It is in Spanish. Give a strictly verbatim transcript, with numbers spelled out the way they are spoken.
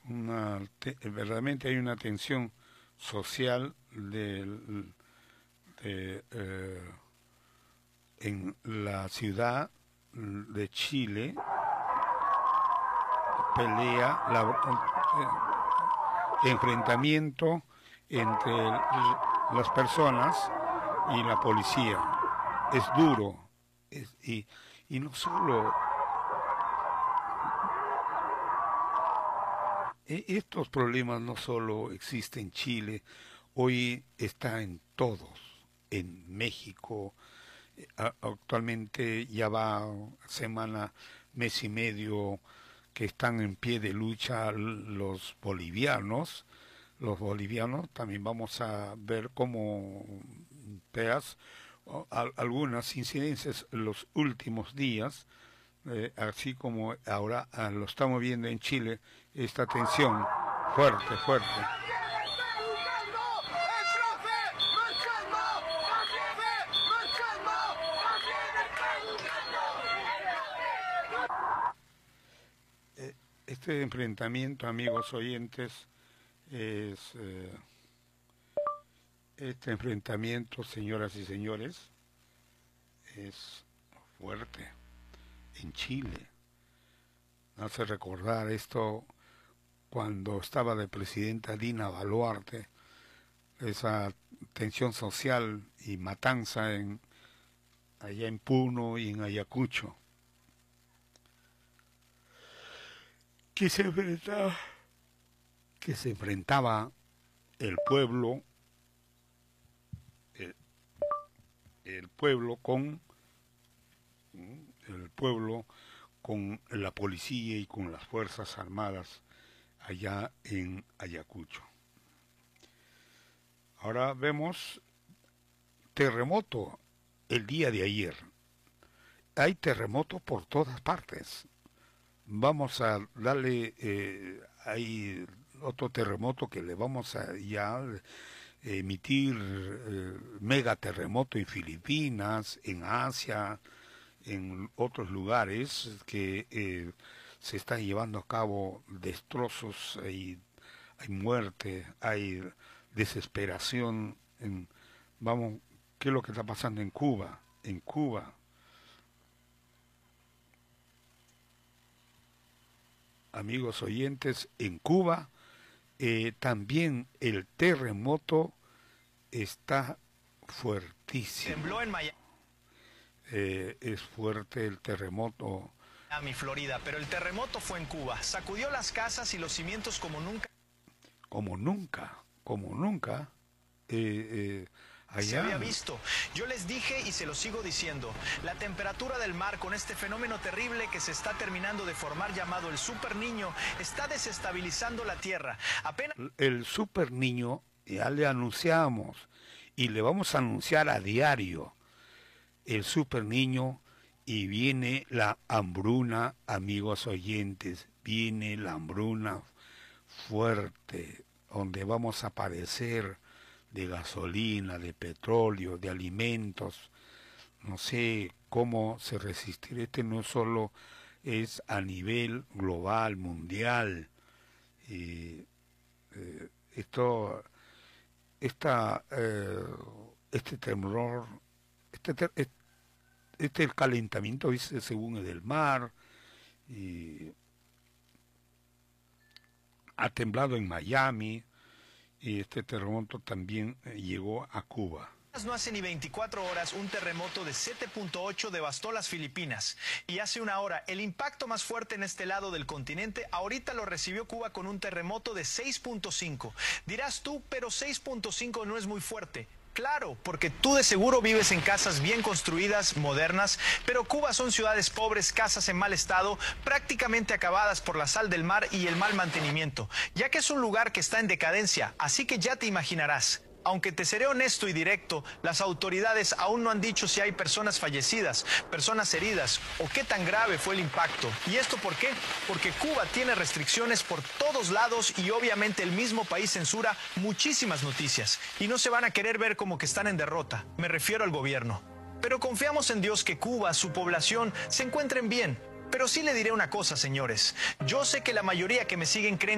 una, te, verdaderamente hay una tensión social de, de, eh, en la ciudad de Chile, pelea, la, eh, enfrentamiento entre las personas y la policía. Es duro, es, y, y no solo... Estos problemas no solo existen en Chile, hoy está en todos, en México, actualmente ya va semana, mes y medio que están en pie de lucha los bolivianos, los bolivianos, también vamos a ver cómo veas algunas incidencias en los últimos días, eh, así como ahora ah, lo estamos viendo en Chile, esta tensión fuerte, fuerte. Este enfrentamiento, amigos oyentes, es eh, este enfrentamiento, señoras y señores, es fuerte en Chile. Hace recordar esto cuando estaba de presidenta Dina Boluarte, esa tensión social y matanza en allá en Puno y en Ayacucho, que se enfrentaba, que se enfrentaba el pueblo, el, el pueblo con el pueblo con la policía y con las fuerzas armadas allá en Ayacucho. Ahora vemos terremoto el día de ayer. Hay terremotos por todas partes. Vamos a darle, eh, hay otro terremoto que le vamos a ya emitir, eh, mega terremoto en Filipinas, en Asia, en otros lugares que eh, se están llevando a cabo destrozos, hay, hay muerte, hay desesperación. En, vamos, ¿qué es lo que está pasando en Cuba? En Cuba, amigos oyentes, en Cuba eh, también el terremoto está fuertísimo. Tembló en Miami. Eh, es fuerte el terremoto. Miami, Florida, pero el terremoto fue en Cuba. Sacudió las casas y los cimientos como nunca. Como nunca, como nunca. Eh, eh, allá. Se había visto. Yo les dije y se lo sigo diciendo. La temperatura del mar con este fenómeno terrible que se está terminando de formar llamado el Super Niño está desestabilizando la Tierra. Apenas... El Super Niño ya le anunciamos y le vamos a anunciar a diario. El Super Niño y viene la hambruna, amigos oyentes, viene la hambruna fuerte, donde vamos a padecer de gasolina, de petróleo, de alimentos, no sé cómo se resistir. Este no solo es a nivel global, mundial, y, eh, esto, esta, eh, este temblor, este, este Este el calentamiento, dice, según el del mar, y ha temblado en Miami, y este terremoto también llegó a Cuba. No hace ni veinticuatro horas un terremoto de siete punto ocho devastó las Filipinas. Y hace una hora el impacto más fuerte en este lado del continente ahorita lo recibió Cuba con un terremoto de seis punto cinco. Dirás tú, pero seis punto cinco no es muy fuerte. Claro, porque tú de seguro vives en casas bien construidas, modernas, pero Cuba son ciudades pobres, casas en mal estado, prácticamente acabadas por la sal del mar y el mal mantenimiento, ya que es un lugar que está en decadencia, así que ya te imaginarás. Aunque te seré honesto y directo, las autoridades aún no han dicho si hay personas fallecidas, personas heridas o qué tan grave fue el impacto. ¿Y esto por qué? Porque Cuba tiene restricciones por todos lados y obviamente el mismo país censura muchísimas noticias. Y no se van a querer ver como que están en derrota. Me refiero al gobierno. Pero confiamos en Dios que Cuba, su población, se encuentren bien. Pero sí le diré una cosa, señores. Yo sé que la mayoría que me siguen creen